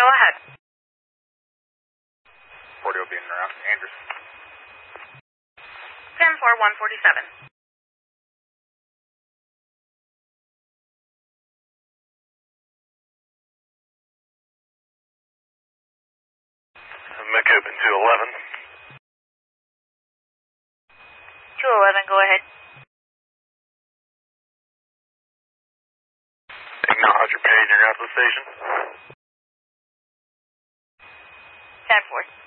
go ahead. 40 will be in and around Andrews. 10-4-147. McCopen 211. 211, go ahead. Acknowledge your paging out to the station. 10-4.